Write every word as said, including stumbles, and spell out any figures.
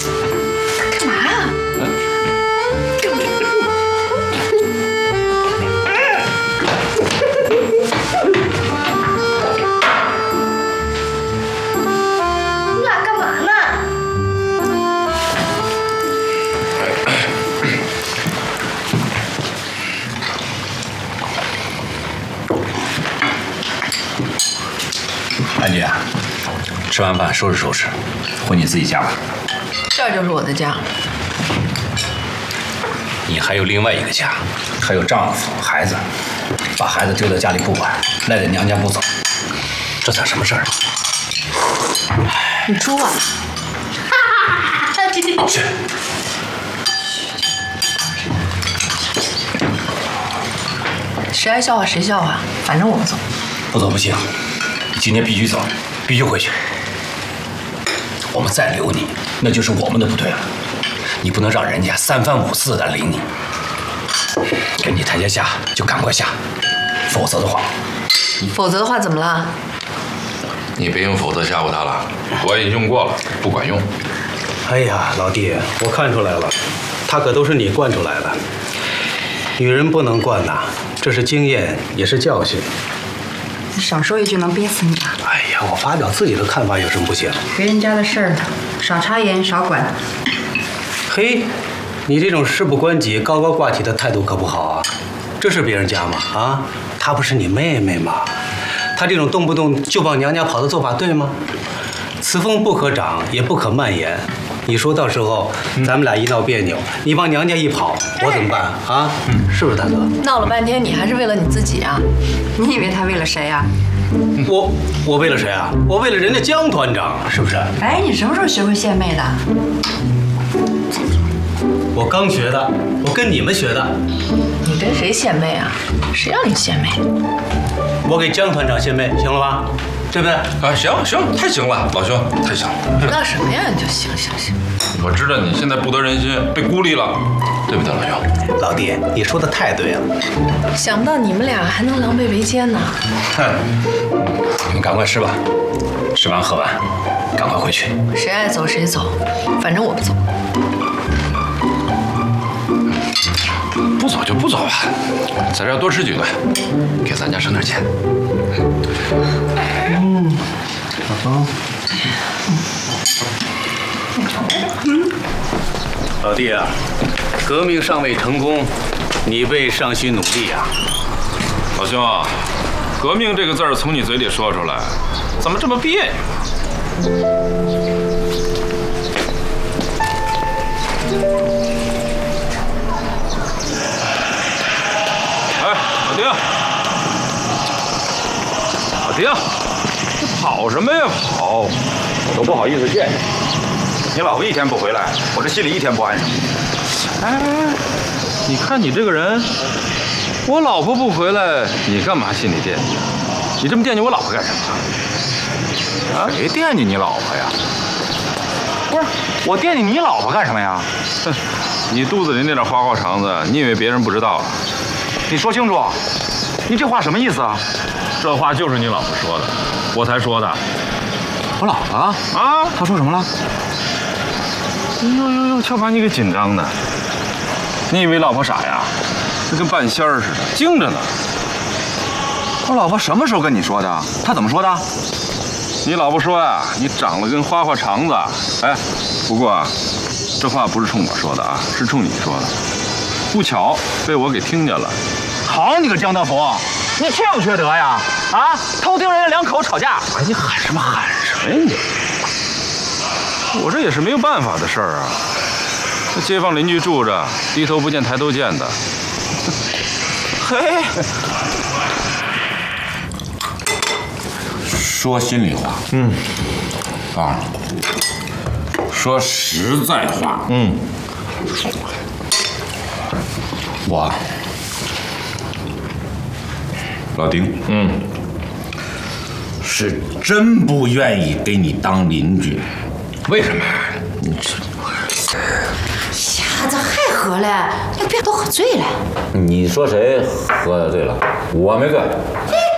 干嘛呀？你俩干嘛呢？ 安姐，吃完饭收拾收拾，回你自己家吧。 这儿就是我的家。 你还有另外一个家，还有丈夫、孩子，把孩子丢在家里不管，赖在娘家不走，这算什么事儿？ 你猪啊！ 去。 谁爱笑话谁笑话，反正我不走。 不走不行，你今天必须走，必须回去。我们再留你，那就是我们的不对了。你不能让人家三番五次的领你。跟你台阶下就赶快下，否则的话， 否则的话怎么了？ 你别用否则吓唬他了，我也用过了，不管用。 哎呀，老弟，我看出来了，他可都是你惯出来的。女人不能惯呐，这是经验，也是教训。 你少说一句能憋死你啊！ 哎呀，我发表自己的看法有什么不行？ 别人家的事儿，少插言，少管。 嘿，你这种事不关己、高高挂起的态度可不好啊！这是别人家吗？啊，她不是你妹妹吗？她这种动不动就往娘家跑的做法对吗？此风不可长，也不可蔓延。你说到时候咱们俩一闹别扭，你往娘家一跑，我怎么办啊？是不是大哥？ 闹了半天，你还是为了你自己啊？ 你以为他为了谁啊？ 我我为了谁啊？我为了人家江团长，是不是？ 哎，你什么时候学会献媚的？ 我刚学的，我跟你们学的。 你跟谁献媚啊？谁让你献媚？ 我给江团长献媚，行了吧？对不对？ 啊，行行，太行了，老兄，太行了。 那什么呀？你就行行行。 我知道你现在不得人心，被孤立了，对不对，老兄？ 老弟，你说的太对了。 想不到你们俩还能狼狈为奸呢。 哼，你们赶快吃吧，吃完喝完，赶快回去。 谁爱走谁走，反正我不走。 不走就不走吧，在这儿多吃几顿，给咱家省点钱。 嗯，老公。老弟啊，革命尚未成功，你辈尚需努力啊。 老兄啊，革命这个字儿从你嘴里说出来，怎么这么别扭？哎，老丁，老丁，你跑什么呀跑？我都不好意思见你。你老婆一天不回来，我这心里一天不安生。哎，你看你这个人，我老婆不回来，你干嘛心里惦记？你这么惦记我老婆干什么？啊？谁惦记你老婆呀？不是，我惦记你老婆干什么呀？哼，你肚子里那点花花肠子，你以为别人不知道啊？你说清楚，你这话什么意思啊？这话就是你老婆说的，我才说的。我老婆啊？啊？她说什么了？哎呦呦呦，瞧把你给紧张的！你以为老婆傻呀？这跟半仙儿似的，精着呢。我老婆什么时候跟你说的？她怎么说的？你老婆说呀，你长得跟花花肠子。哎，不过啊，这话不是冲我说的啊，是冲你说的。不巧被我给听见了。 好你个江德福，你缺不缺德呀？啊，偷听人家两口吵架， 哎，你喊什么喊什么呀你？我这也是没有办法的事儿啊。这街坊邻居住着，低头不见抬头见的。 嘿， 说心里话，嗯，啊，说实在话， 嗯， 我，老丁， 嗯， 是真不愿意给你当邻居。 为什么？ 你这瞎子还喝了？那别都喝醉了。 你说谁喝醉了？我没醉。 哎，